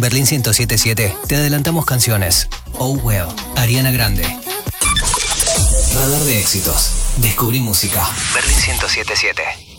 Berlín 107.7 te adelantamos canciones. Oh Well, Ariana Grande. Radar de éxitos. Descubrí música. Berlín 107.7.